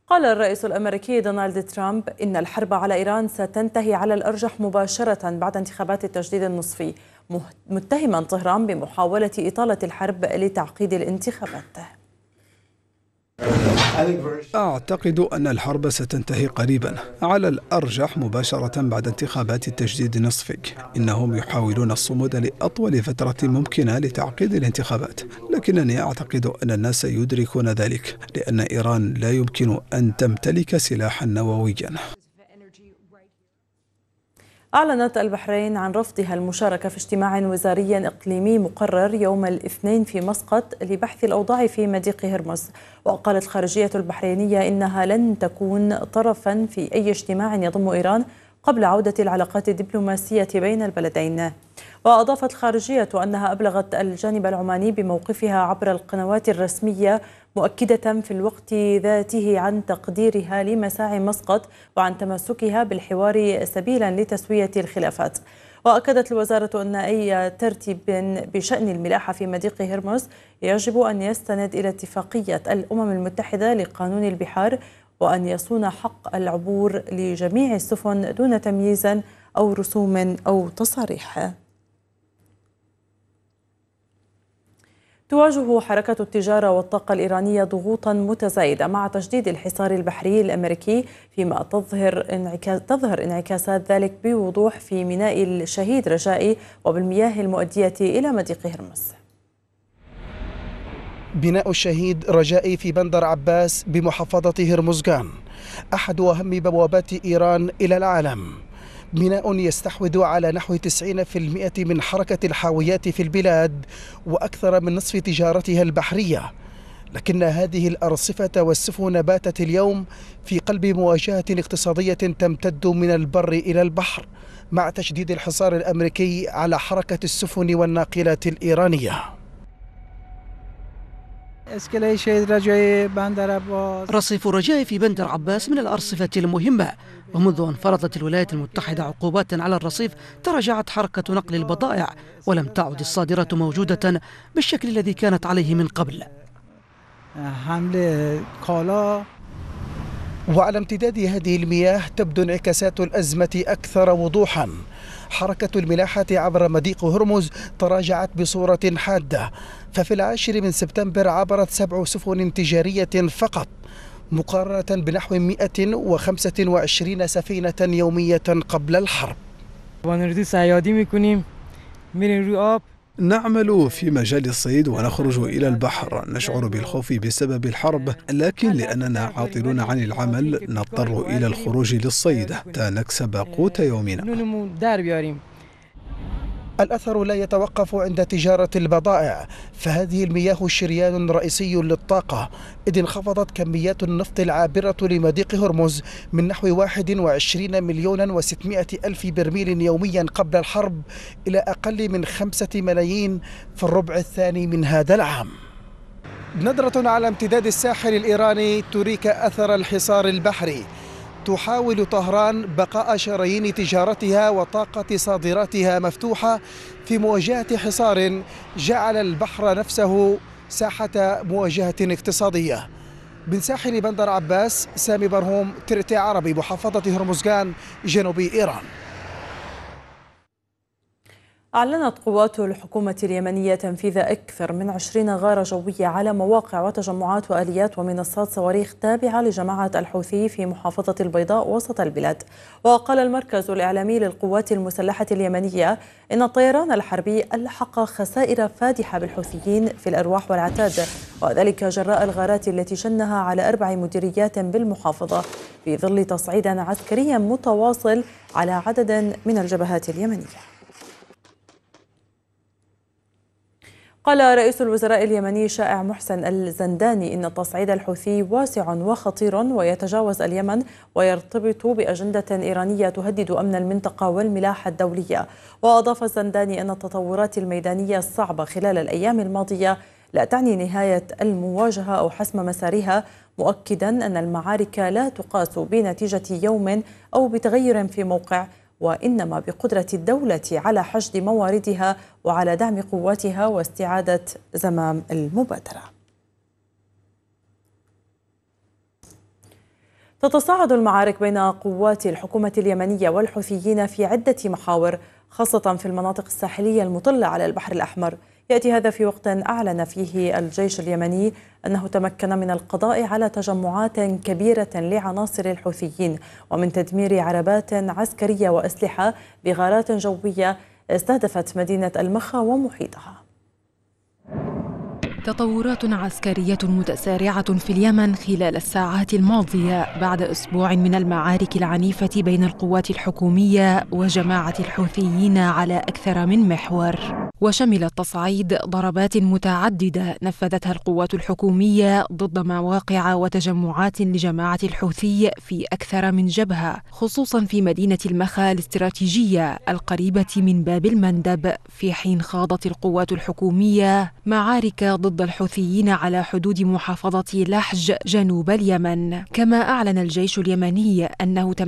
قال الرئيس الأمريكي دونالد ترامب إن الحرب على إيران ستنتهي على الأرجح مباشرة بعد انتخابات التجديد النصفي، متهما طهران بمحاولة إطالة الحرب لتعقيد الانتخابات. أعتقد أن الحرب ستنتهي قريبا، على الأرجح مباشرة بعد انتخابات التجديد النصفي. إنهم يحاولون الصمود لأطول فترة ممكنة لتعقيد الانتخابات، لكنني أعتقد أن الناس يدركون ذلك، لأن إيران لا يمكن أن تمتلك سلاحا نوويا. أعلنت البحرين عن رفضها المشاركة في اجتماع وزاري إقليمي مقرر يوم الاثنين في مسقط لبحث الأوضاع في مضيق هرمز. وقالت الخارجية البحرينية إنها لن تكون طرفا في أي اجتماع يضم إيران قبل عودة العلاقات الدبلوماسية بين البلدين. وأضافت الخارجية أنها أبلغت الجانب العماني بموقفها عبر القنوات الرسمية، مؤكدة في الوقت ذاته عن تقديرها لمساعي مسقط وعن تمسكها بالحوار سبيلا لتسوية الخلافات. وأكدت الوزارة أن أي ترتيب بشأن الملاحة في مضيق هرمز يجب أن يستند إلى اتفاقية الأمم المتحدة لقانون البحار، وأن يصون حق العبور لجميع السفن دون تمييز أو رسوم أو تصاريح. تواجه حركة التجارة والطاقة الإيرانية ضغوطا متزايدة مع تجديد الحصار البحري الأمريكي، فيما تظهر انعكاسات ذلك بوضوح في ميناء الشهيد رجائي وبالمياه المؤدية إلى مضيق هرمز. بناء الشهيد رجائي في بندر عباس بمحافظة هرمزغان أحد أهم بوابات إيران إلى العالم. بناء يستحوذ على نحو 90% من حركة الحاويات في البلاد وأكثر من نصف تجارتها البحرية، لكن هذه الأرصفة والسفن باتت اليوم في قلب مواجهة اقتصادية تمتد من البر إلى البحر، مع تشديد الحصار الأمريكي على حركة السفن والناقلات الإيرانية. رصيف رجائي في بندر عباس من الأرصفة المهمة، ومنذ أن فرضت الولايات المتحدة عقوبات على الرصيف تراجعت حركة نقل البضائع، ولم تعد الصادرات موجودة بالشكل الذي كانت عليه من قبل. وعلى امتداد هذه المياه تبدو انعكاسات الأزمة أكثر وضوحا. حركة الملاحة عبر مضيق هرمز تراجعت بصورة حادة، ففي 10 سبتمبر عبرت 7 سفن تجارية فقط، مقارنة بنحو 125 سفينة يومية قبل الحرب. نعمل في مجال الصيد ونخرج إلى البحر، نشعر بالخوف بسبب الحرب، لكن لأننا عاطلون عن العمل نضطر إلى الخروج للصيد حتى نكسب قوت يومنا. الأثر لا يتوقف عند تجارة البضائع، فهذه المياه شريان رئيسي للطاقة، إذ انخفضت كميات النفط العابرة لمضيق هرمز من نحو 21,600,000 برميل يوميا قبل الحرب إلى أقل من 5 ملايين في الربع الثاني من هذا العام. نظرة على امتداد الساحل الإيراني تريك أثر الحصار البحري. تحاول طهران بقاء شرايين تجارتها وطاقة صادراتها مفتوحة في مواجهة حصار جعل البحر نفسه ساحة مواجهة اقتصادية. من ساحل بندر عباس، سامي برهوم، ترتي عربي، محافظة هرمزغان، جنوبي إيران. أعلنت قوات الحكومة اليمنية تنفيذ أكثر من 20 غارة جوية على مواقع وتجمعات وآليات ومنصات صواريخ تابعة لجماعة الحوثي في محافظة البيضاء وسط البلاد. وقال المركز الإعلامي للقوات المسلحة اليمنية إن الطيران الحربي ألحق خسائر فادحة بالحوثيين في الأرواح والعتاد، وذلك جراء الغارات التي شنها على 4 مديريات بالمحافظة في ظل تصعيد عسكري متواصل على عدد من الجبهات اليمنية. قال رئيس الوزراء اليمني شائع محسن الزنداني إن التصعيد الحوثي واسع وخطير ويتجاوز اليمن ويرتبط بأجندة إيرانية تهدد أمن المنطقة والملاحة الدولية. وأضاف الزنداني أن التطورات الميدانية الصعبة خلال الأيام الماضية لا تعني نهاية المواجهة أو حسم مسارها، مؤكدا أن المعارك لا تقاس بنتيجة يوم أو بتغير في موقع، وإنما بقدرة الدولة على حشد مواردها وعلى دعم قواتها واستعادة زمام المبادرة. تتصاعد المعارك بين قوات الحكومة اليمنية والحوثيين في عدة محاور، خاصة في المناطق الساحلية المطلة على البحر الأحمر. يأتي هذا في وقت أعلن فيه الجيش اليمني أنه تمكن من القضاء على تجمعات كبيرة لعناصر الحوثيين ومن تدمير عربات عسكرية وأسلحة بغارات جوية استهدفت مدينة المخا ومحيطها. تطورات عسكرية متسارعة في اليمن خلال الساعات الماضية بعد أسبوع من المعارك العنيفة بين القوات الحكومية وجماعة الحوثيين على أكثر من محور، وشملت تصعيد ضربات متعددة نفذتها القوات الحكومية ضد مواقع وتجمعات لجماعة الحوثي في أكثر من جبهة، خصوصا في مدينة المخا الاستراتيجية القريبة من باب المندب، في حين خاضت القوات الحكومية معارك ضد الحوثيين على حدود محافظة لحج جنوب اليمن. كما أعلن الجيش اليمني أنه